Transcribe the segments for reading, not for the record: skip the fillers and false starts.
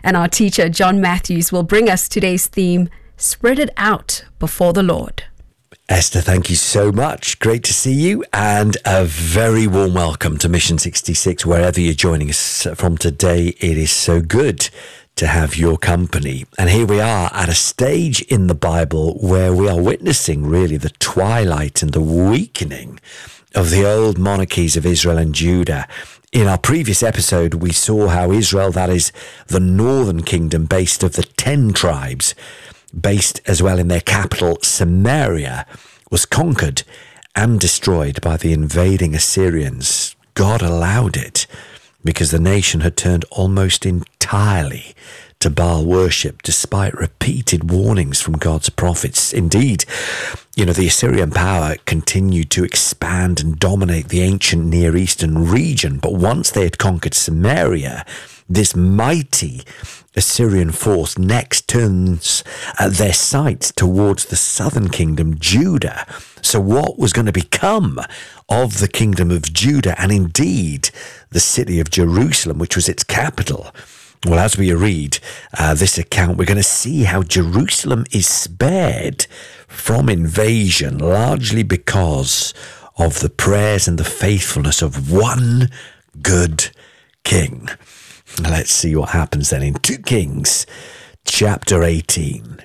And our teacher, John Matthews, will bring us today's theme, Spread It Out Before the Lord. Esther, thank you so much. Great to see you, and a very warm welcome to Mission 66, wherever you're joining us from today. It is so good to have your company. And here we are at a stage in the Bible where we are witnessing really the twilight and the weakening of the old monarchies of Israel and Judah. In our previous episode, we saw how Israel, that is the northern kingdom based of the 10 tribes, based as well in their capital, Samaria, was conquered and destroyed by the invading Assyrians. God allowed it because the nation had turned almost entirely to Baal worship, despite repeated warnings from God's prophets. Indeed, the Assyrian power continued to expand and dominate the ancient Near Eastern region. But once they had conquered Samaria, this mighty Assyrian force next turns their sights towards the southern kingdom, Judah. So what was going to become of the kingdom of Judah, and indeed the city of Jerusalem, which was its capital? Well, as we read this account, we're going to see how Jerusalem is spared from invasion, largely because of the prayers and the faithfulness of one good king. Let's see what happens then in 2 Kings chapter 18.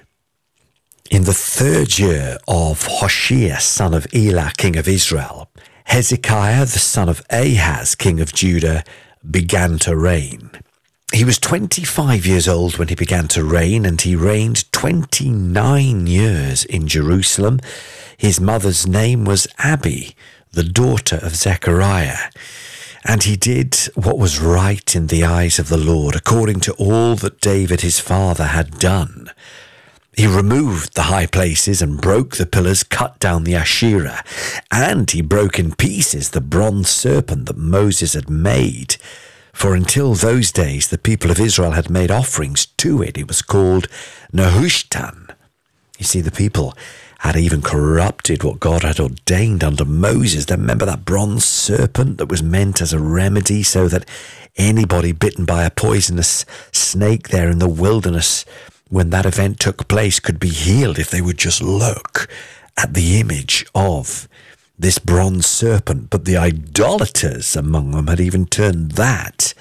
In the 3rd year of Hoshea, son of Elah, king of Israel, Hezekiah, the son of Ahaz, king of Judah, began to reign. He was 25 years old when he began to reign, and he reigned 29 years in Jerusalem. His mother's name was Abi, the daughter of Zechariah. And he did what was right in the eyes of the Lord, according to all that David his father had done. He removed the high places and broke the pillars, cut down the Asherah, and he broke in pieces the bronze serpent that Moses had made. For until those days the people of Israel had made offerings to it. It was called Nehushtan. You see, the people had even corrupted what God had ordained under Moses. Then remember that bronze serpent that was meant as a remedy so that anybody bitten by a poisonous snake there in the wilderness, when that event took place, could be healed if they would just look at the image of this bronze serpent. But the idolaters among them had even turned that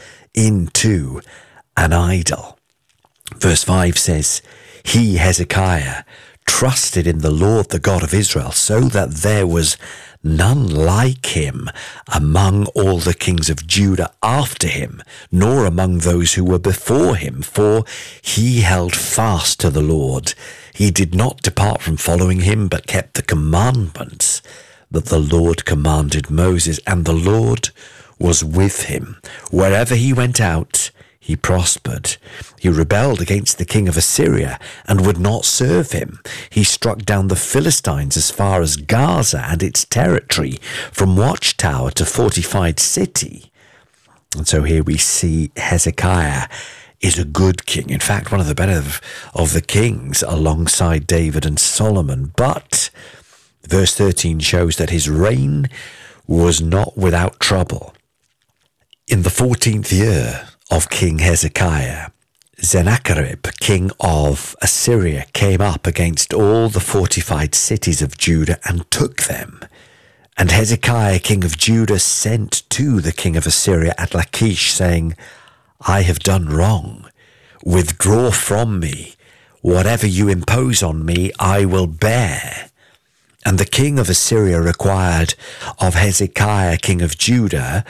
into an idol. Verse 5 says, He, Hezekiah, trusted in the Lord, the God of Israel, so that there was none like him among all the kings of Judah after him, nor among those who were before him, for he held fast to the Lord. He did not depart from following him, but kept the commandments that the Lord commanded Moses, and the Lord was with him. Wherever he went out, he prospered. He rebelled against the king of Assyria and would not serve him. He struck down the Philistines as far as Gaza and its territory, from watchtower to fortified city. And so here we see Hezekiah is a good king. In fact, one of the better of the kings alongside David and Solomon. But verse 13 shows that his reign was not without trouble. In the 14th year of King Hezekiah, Sennacherib, king of Assyria, came up against all the fortified cities of Judah and took them. And Hezekiah, king of Judah, sent to the king of Assyria at Lachish, saying, I have done wrong. Withdraw from me. Whatever you impose on me, I will bear. And the king of Assyria required of Hezekiah, king of Judah,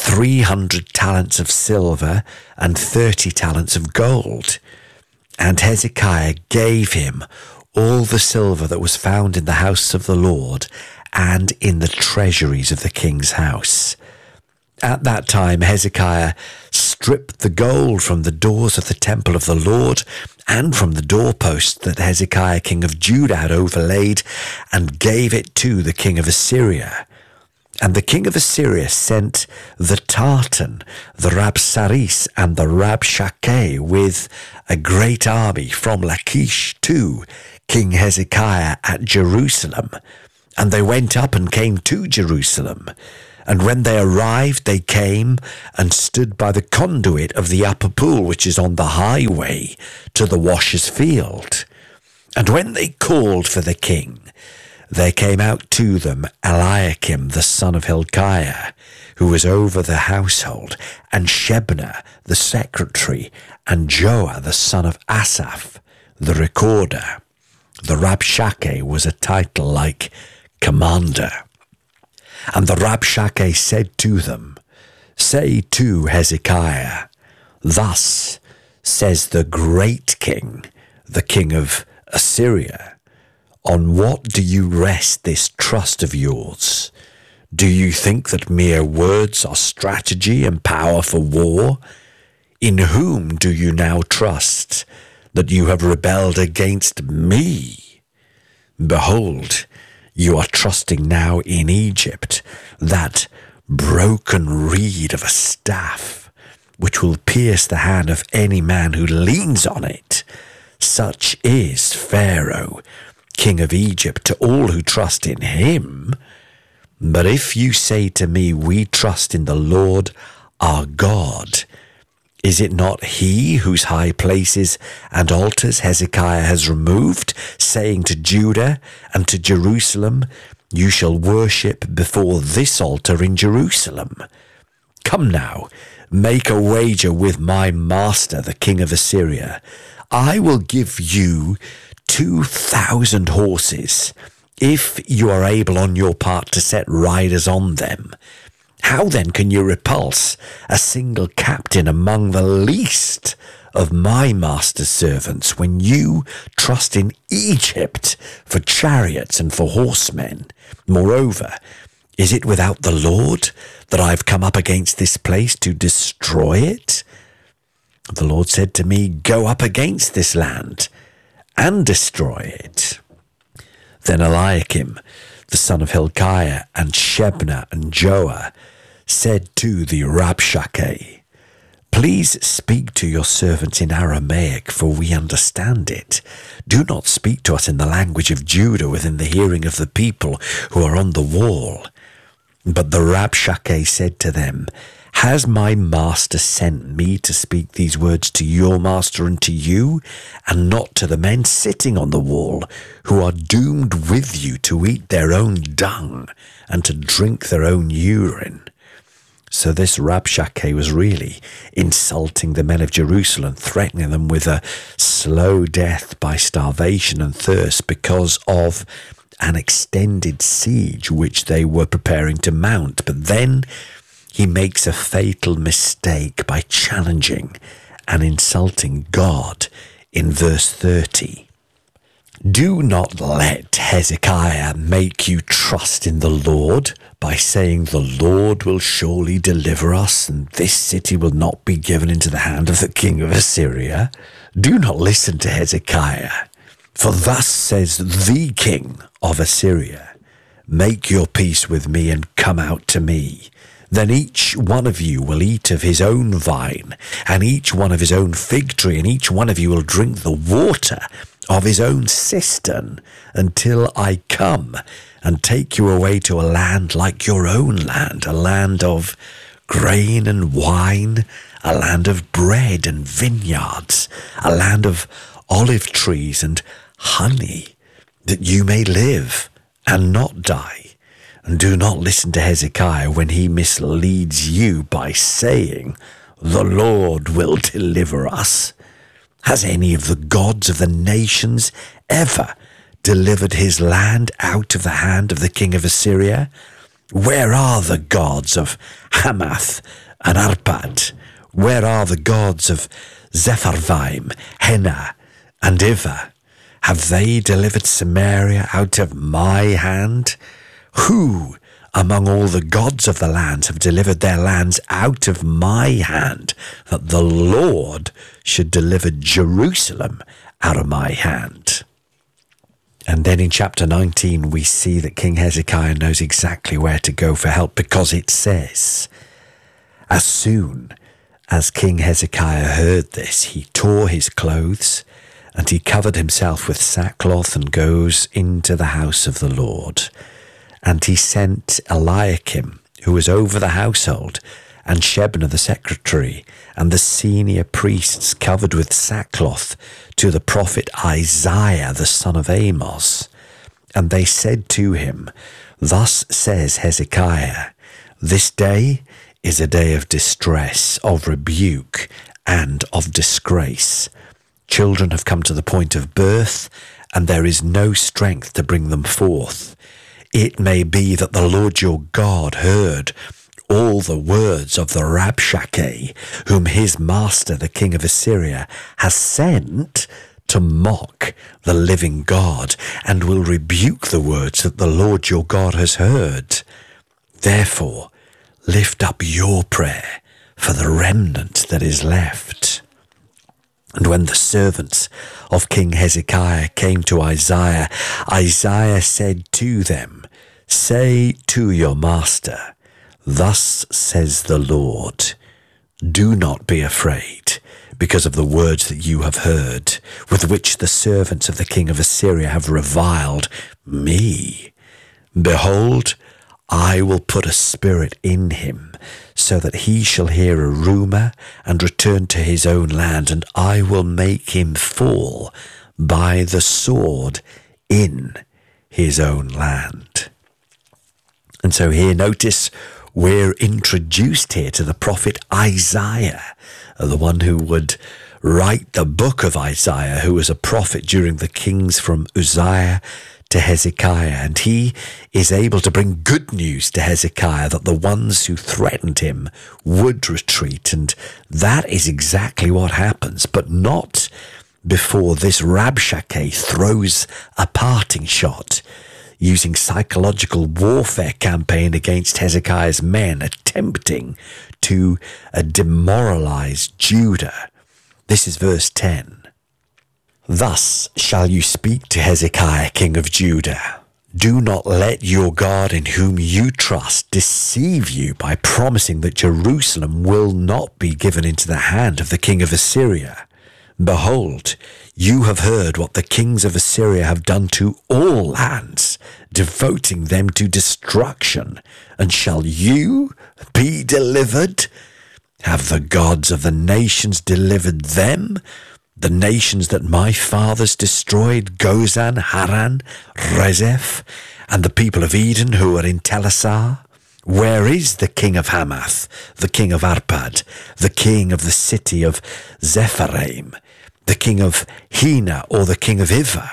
300 talents of silver and 30 talents of gold. And Hezekiah gave him all the silver that was found in the house of the Lord and in the treasuries of the king's house. At that time, Hezekiah stripped the gold from the doors of the temple of the Lord and from the doorposts that Hezekiah, king of Judah, had overlaid, and gave it to the king of Assyria. And the king of Assyria sent the Tartan, the Rabsaris, and the Rabshakeh with a great army from Lachish to King Hezekiah at Jerusalem. And they went up and came to Jerusalem. And when they arrived, they came and stood by the conduit of the upper pool, which is on the highway to the washer's field. And when they called for the king, there came out to them Eliakim the son of Hilkiah, who was over the household, and Shebna the secretary, and Joah the son of Asaph the recorder. The Rabshakeh was a title like commander. And the Rabshakeh said to them, Say to Hezekiah, Thus says the great king, the king of Assyria, On what do you rest this trust of yours? Do you think that mere words are strategy and power for war? In whom do you now trust, that you have rebelled against me? Behold, you are trusting now in Egypt, that broken reed of a staff, which will pierce the hand of any man who leans on it. Such is Pharaoh, king of Egypt, to all who trust in him. But if you say to me, We trust in the Lord our God, is it not he whose high places and altars Hezekiah has removed, saying to Judah and to Jerusalem, You shall worship before this altar in Jerusalem? Come now, make a wager with my master, the king of Assyria. I will give you 2,000 horses, if you are able on your part to set riders on them. How then can you repulse a single captain among the least of my master's servants when you trust in Egypt for chariots and for horsemen? Moreover, is it without the Lord that I've come up against this place to destroy it? The Lord said to me, Go up against this land and destroy it. Then Eliakim, the son of Hilkiah, and Shebna and Joah said to the Rabshakeh, Please speak to your servants in Aramaic, for we understand it. Do not speak to us in the language of Judah within the hearing of the people who are on the wall. But the Rabshakeh said to them, Has my master sent me to speak these words to your master and to you, and not to the men sitting on the wall, who are doomed with you to eat their own dung and to drink their own urine? So this Rabshakeh was really insulting the men of Jerusalem, threatening them with a slow death by starvation and thirst because of an extended siege which they were preparing to mount. But then he makes a fatal mistake by challenging and insulting God in verse 30. Do not let Hezekiah make you trust in the Lord by saying, The Lord will surely deliver us, and this city will not be given into the hand of the king of Assyria. Do not listen to Hezekiah, for thus says the king of Assyria, Make your peace with me and come out to me. Then each one of you will eat of his own vine, and each one of his own fig tree, and each one of you will drink the water of his own cistern, until I come and take you away to a land like your own land, a land of grain and wine, a land of bread and vineyards, a land of olive trees and honey, that you may live and not die. And do not listen to Hezekiah when he misleads you by saying, The Lord will deliver us. Has any of the gods of the nations ever delivered his land out of the hand of the king of Assyria? Where are the gods of Hamath and Arpad? Where are the gods of Zepharvaim, Hena, and Ivah? Have they delivered Samaria out of my hand? Who among all the gods of the lands have delivered their lands out of my hand, that the Lord should deliver Jerusalem out of my hand? And then in chapter 19, we see that King Hezekiah knows exactly where to go for help, because it says, As soon as King Hezekiah heard this, he tore his clothes, and he covered himself with sackcloth and goes into the house of the Lord. And he sent Eliakim, who was over the household, and Shebna the secretary, and the senior priests covered with sackcloth, to the prophet Isaiah the son of Amos. And they said to him, Thus says Hezekiah, This day is a day of distress, of rebuke, and of disgrace. Children have come to the point of birth, and there is no strength to bring them forth. It may be that the Lord your God heard all the words of the Rabshakeh, whom his master, the king of Assyria, has sent to mock the living God, and will rebuke the words that the Lord your God has heard. Therefore, lift up your prayer for the remnant that is left. And when the servants of King Hezekiah came to Isaiah, Isaiah said to them, Say to your master, Thus says the Lord, Do not be afraid because of the words that you have heard, with which the servants of the king of Assyria have reviled me. Behold, I will put a spirit in him, so that he shall hear a rumour and return to his own land, and I will make him fall by the sword in his own land. And so here, notice, we're introduced here to the prophet Isaiah, the one who would write the book of Isaiah, who was a prophet during the kings from Uzziah to Hezekiah, and he is able to bring good news to Hezekiah that the ones who threatened him would retreat, and that is exactly what happens, but not before this Rabshakeh throws a parting shot, using psychological warfare campaign against Hezekiah's men, attempting to demoralize Judah. This is verse 10. Thus shall you speak to Hezekiah, king of Judah. Do not let your God in whom you trust deceive you by promising that Jerusalem will not be given into the hand of the king of Assyria. Behold, you have heard what the kings of Assyria have done to all lands, devoting them to destruction. And shall you be delivered? Have the gods of the nations delivered them? The nations that my fathers destroyed, Gozan, Haran, Rezeph, and the people of Eden who are in Telassar? Where is the king of Hamath, the king of Arpad, the king of the city of Zepharim, the king of Hena, or the king of Ivah?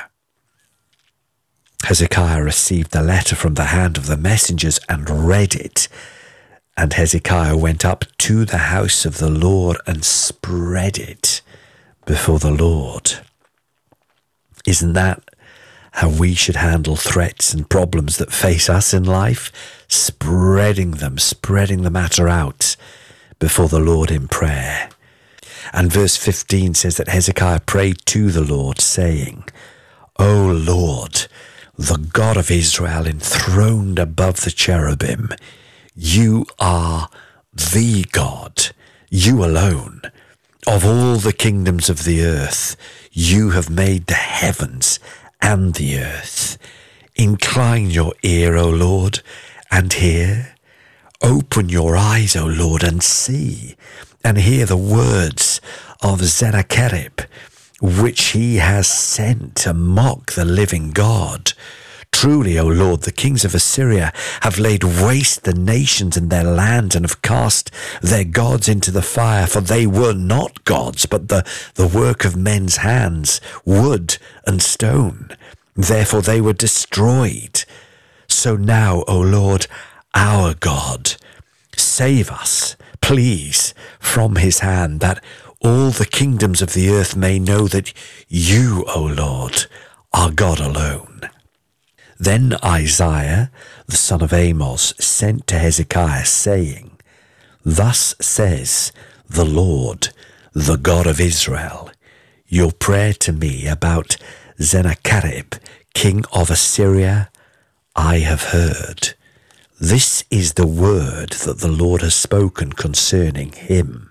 Hezekiah received the letter from the hand of the messengers and read it. And Hezekiah went up to the house of the Lord and spread it before the Lord. Isn't that how we should handle threats and problems that face us in life? Spreading the matter out before the Lord in prayer. And verse 15 says that Hezekiah prayed to the Lord, saying, O Lord, the God of Israel, enthroned above the cherubim, you are the God, you alone. Of all the kingdoms of the earth, you have made the heavens and the earth. Incline your ear, O Lord, and hear. Open your eyes, O Lord, and see, and hear the words of Sennacherib, which he has sent to mock the living God. Truly, O Lord, the kings of Assyria have laid waste the nations and their land, and have cast their gods into the fire, for they were not gods, but the work of men's hands, wood and stone. Therefore they were destroyed. So now, O Lord, our God, save us, please, from his hand, that all the kingdoms of the earth may know that you, O Lord, are God alone. Then Isaiah, the son of Amos, sent to Hezekiah, saying, Thus says the Lord, the God of Israel, your prayer to me about Sennacherib, king of Assyria, I have heard. This is the word that the Lord has spoken concerning him.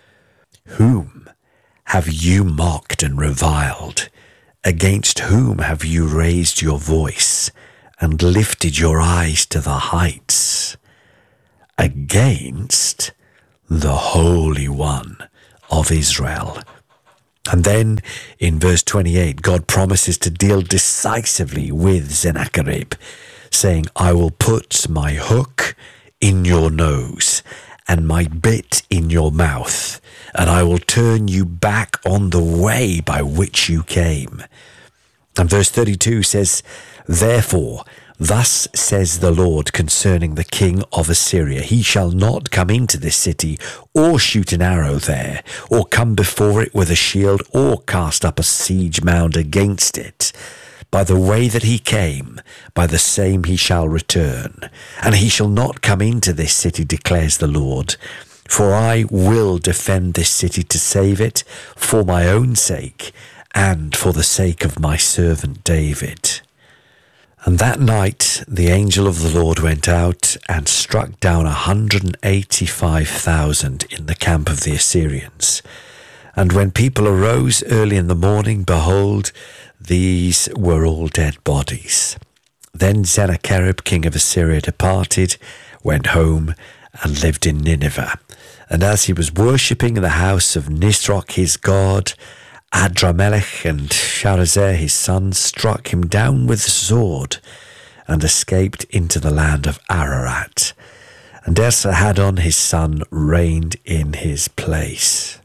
Whom have you mocked and reviled? Against whom have you raised your voice? and lifted your eyes to the heights against the Holy One of Israel. And then in verse 28, God promises to deal decisively with Sennacherib, saying, I will put my hook in your nose and my bit in your mouth, and I will turn you back on the way by which you came. And verse 32 says, Therefore, thus says the Lord concerning the king of Assyria, he shall not come into this city, or shoot an arrow there, or come before it with a shield, or cast up a siege mound against it. By the way that he came, by the same he shall return. And he shall not come into this city, declares the Lord. For I will defend this city to save it, for my own sake, and for the sake of my servant David. And that night the angel of the Lord went out and struck down 185,000 in the camp of the Assyrians. And when people arose early in the morning, behold, these were all dead bodies. Then Sennacherib, king of Assyria, departed, went home, and lived in Nineveh. And as he was worshipping in the house of Nisroch his god, Adramelech and Sharezer his son struck him down with the sword and escaped into the land of Ararat. And Esarhaddon his son reigned in his place.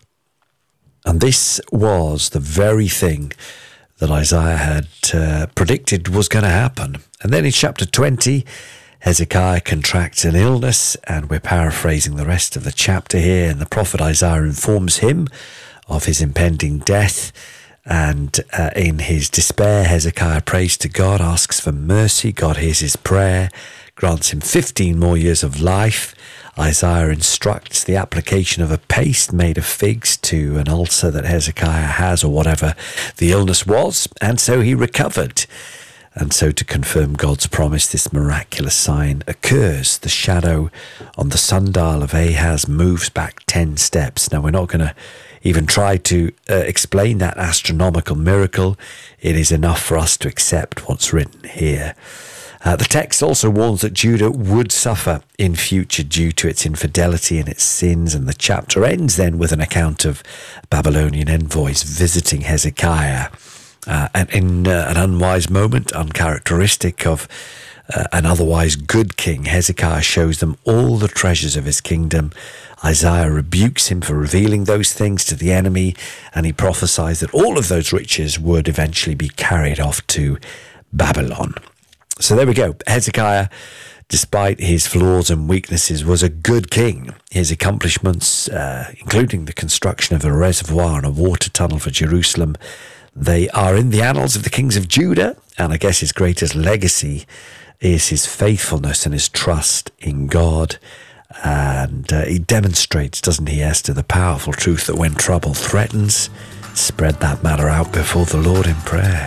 And this was the very thing that Isaiah had predicted was going to happen. And then in chapter 20, Hezekiah contracts an illness, and we're paraphrasing the rest of the chapter here, and the prophet Isaiah informs him of his impending death, and in his despair Hezekiah prays to God, asks for mercy. God hears his prayer, grants him 15 more years of life. Isaiah instructs the application of a paste made of figs to an ulcer that Hezekiah has, or whatever the illness was, and so he recovered. And so to confirm God's promise, this miraculous sign occurs. The shadow on the sundial of Ahaz moves back 10 steps. Now, we're not going to even try to explain that astronomical miracle. It is enough for us to accept what's written here. The text also warns that Judah would suffer in future due to its infidelity and its sins, and the chapter ends then with an account of Babylonian envoys visiting Hezekiah. And in an unwise moment, uncharacteristic of an otherwise good king, Hezekiah shows them all the treasures of his kingdom. Isaiah rebukes him for revealing those things to the enemy, and he prophesies that all of those riches would eventually be carried off to Babylon. So there we go. Hezekiah, despite his flaws and weaknesses, was a good king. His accomplishments, including the construction of a reservoir and a water tunnel for Jerusalem, they are in the annals of the kings of Judah, and I guess his greatest legacy is his faithfulness and his trust in God. And he demonstrates, doesn't he, Esther, the powerful truth that when trouble threatens, spread that matter out before the Lord in prayer.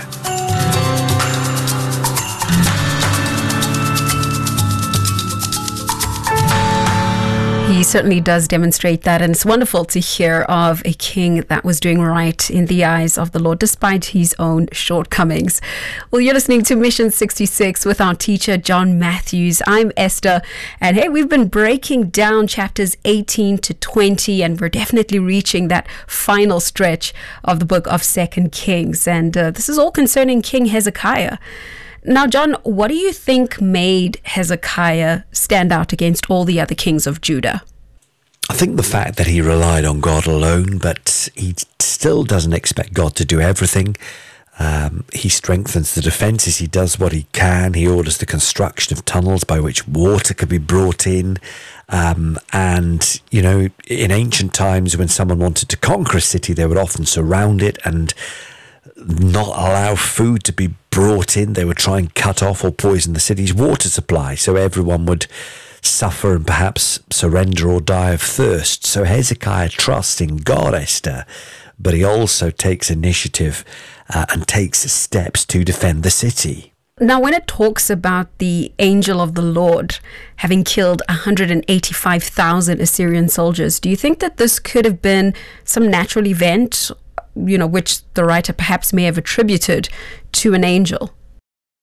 He certainly does demonstrate that, and it's wonderful to hear of a king that was doing right in the eyes of the Lord despite his own shortcomings. Well, you're listening to Mission 66 with our teacher John Matthews. I'm Esther, and hey, we've been breaking down chapters 18 to 20, and we're definitely reaching that final stretch of the book of 2 Kings, and this is all concerning King Hezekiah. Now, John, what do you think made Hezekiah stand out against all the other kings of Judah? I think the fact that he relied on God alone, but he still doesn't expect God to do everything. He strengthens the defences. He does what he can. He orders the construction of tunnels by which water could be brought in. And, you know, in ancient times when someone wanted to conquer a city, they would often surround it and not allow food to be brought in. They would try and cut off or poison the city's water supply, so everyone would suffer and perhaps surrender or die of thirst. So Hezekiah trusts in God, Esther, but he also takes initiative and takes steps to defend the city. Now, when it talks about the angel of the Lord having killed 185,000 Assyrian soldiers, do you think that this could have been some natural event, you know, which the writer perhaps may have attributed to an angel?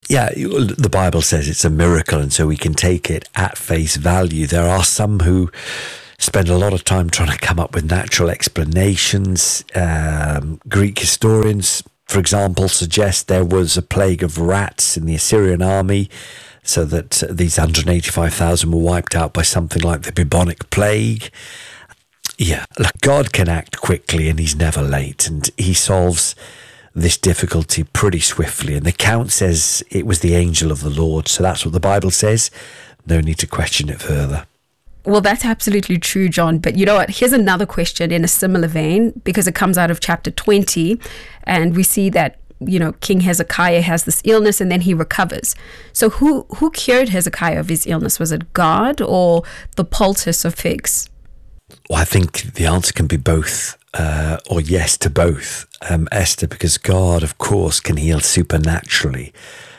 Yeah, the Bible says it's a miracle, and so we can take it at face value. There are some who spend a lot of time trying to come up with natural explanations. Greek historians, for example, suggest there was a plague of rats in the Assyrian army, so that these 185,000 were wiped out by something like the bubonic plague. Yeah, look, God can act quickly, and he's never late, and he solves this difficulty pretty swiftly. And the account says it was the angel of the Lord, so that's what the Bible says. No need to question it further. Well, that's absolutely true, John. But you know what? Here's another question in a similar vein, because it comes out of chapter 20, and we see that, you know, King Hezekiah has this illness and then he recovers. So who cured Hezekiah of his illness? Was it God or the poultice of figs? Well, I think the answer can be both, or yes to both, Esther, because God, of course, can heal supernaturally.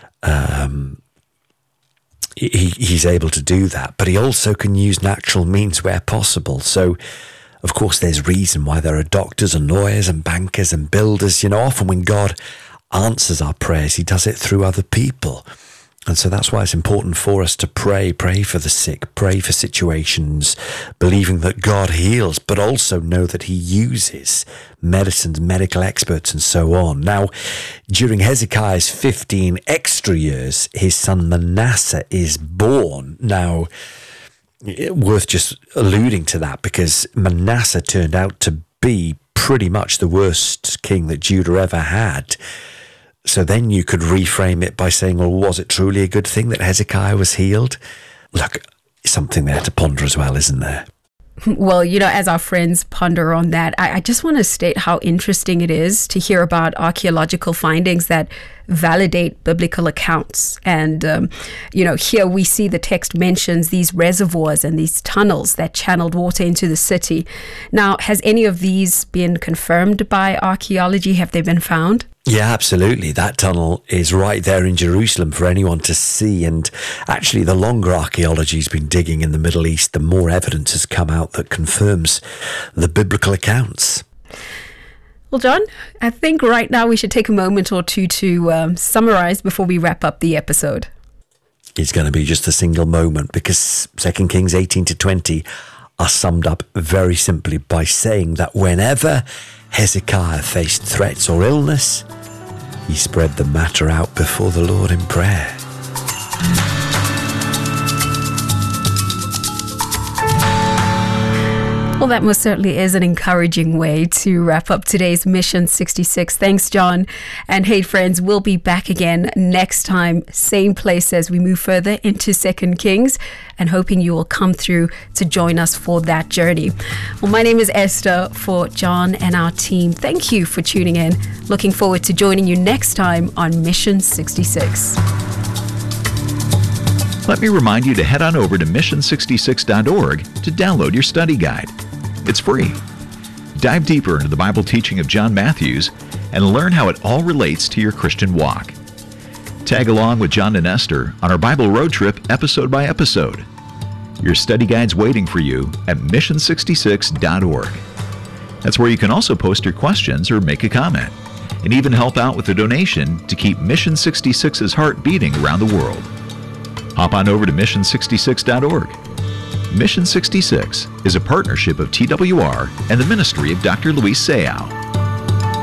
He's able to do that, but he also can use natural means where possible. So, of course, there's reason why there are doctors and lawyers and bankers and builders. You know, often when God answers our prayers, he does it through other people. And so that's why it's important for us to pray for the sick, pray for situations, believing that God heals, but also know that he uses medicines, medical experts, and so on. Now, during Hezekiah's 15 extra years, his son Manasseh is born. Now, worth just alluding to that, because Manasseh turned out to be pretty much the worst king that Judah ever had. So then you could reframe it by saying, well, was it truly a good thing that Hezekiah was healed? Look, something there to ponder as well, isn't there? Well, you know, as our friends ponder on that, I just want to state how interesting it is to hear about archaeological findings that validate biblical accounts. And, you know, here we see the text mentions these reservoirs and these tunnels that channeled water into the city. Now, has any of these been confirmed by archaeology? Have they been found? Yeah, absolutely. That tunnel is right there in Jerusalem for anyone to see. And actually, the longer archaeology's been digging in the Middle East, the more evidence has come out that confirms the biblical accounts. Well, John, I think right now we should take a moment or two to summarize before we wrap up the episode. It's going to be just a single moment, because 2 Kings 18 to 20 are summed up very simply by saying that whenever Hezekiah faced threats or illness, he spread the matter out before the Lord in prayer. Well, that most certainly is an encouraging way to wrap up today's Mission 66. Thanks, John. And hey, friends, we'll be back again next time, same place, as we move further into 2 Kings, and hoping you will come through to join us for that journey. Well, my name is Esther. For John and our team, thank you for tuning in. Looking forward to joining you next time on Mission 66. Let me remind you to head on over to mission66.org to download your study guide. It's free. Dive deeper into the Bible teaching of John Matthews and learn how it all relates to your Christian walk. Tag along with John and Esther on our Bible road trip episode by episode. Your study guide's waiting for you at mission66.org. That's where you can also post your questions or make a comment, and even help out with a donation to keep Mission 66's heart beating around the world. Hop on over to mission66.org. Mission 66 is a partnership of TWR and the ministry of Dr. Luis Sayao.